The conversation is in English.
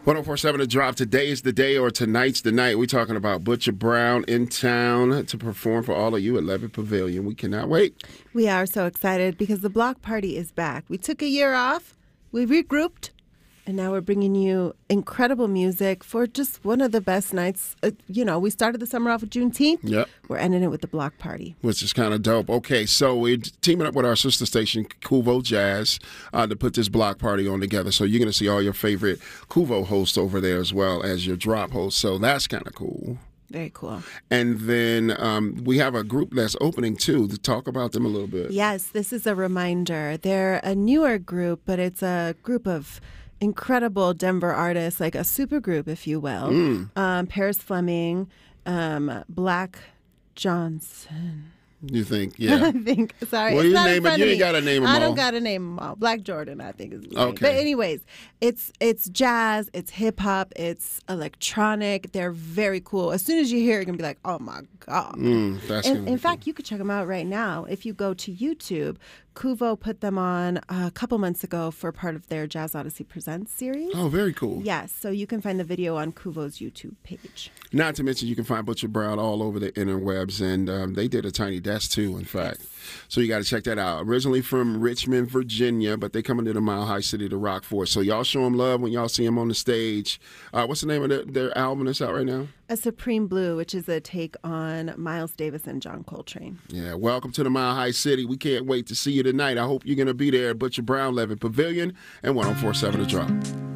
1047 The Drop. Today is the day, or tonight's the night. We're talking about Butcher Brown in town to perform for all of you at Levitt Pavilion. We cannot wait. We are so excited because the block party is back. We took a year off, we regrouped, and now we're bringing you incredible music for just one of the best nights. We started the summer off with Juneteenth. Yep. We're ending it with the block party. Which is kind of dope. Okay, so we're teaming up with our sister station, Kuvo Jazz, to put this block party on together. So you're going to see all your favorite Kuvo hosts over there as well as your drop host. So that's kind of cool. Very cool. And then we have a group that's opening, too, to talk about them a little bit. Yes, this is a reminder. They're a newer group, but it's a group of incredible Denver artists, like a super group, if you will. Paris Fleming, Black Johnson. You think, yeah. I think, sorry. Well, it's you not in name it. front You of ain't me. got to name them all. I don't got to name them all. Black Jordan, I think, is his name. Okay. But anyways, it's jazz, it's hip-hop, it's electronic. They're very cool. As soon as you hear it, you're going to be like, oh, my God. That's In fact, you could check them out right now. If you go to YouTube, Kuvo put them on a couple months ago for part of their Jazz Odyssey Presents series. Oh, very cool. Yes, so you can find the video on Kuvo's YouTube page. Not to mention, you can find Butcher Brown all over the interwebs, and they did a Tiny Desk, too, in fact. Yes. So you got to check that out. Originally from Richmond, Virginia, but they coming to the Mile High City to rock for us. So y'all show them love when y'all see them on the stage. What's the name of their album that's out right now? A Supreme Blue, which is a take on Miles Davis and John Coltrane. Yeah, welcome to the Mile High City. We can't wait to see you tonight. I hope you're going to be there at Butcher Brown Levitt Pavilion and 1047 The Drop.